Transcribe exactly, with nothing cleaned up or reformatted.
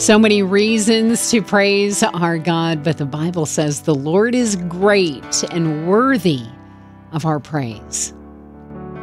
So many reasons to praise our God, but the Bible says the Lord is great and worthy of our praise.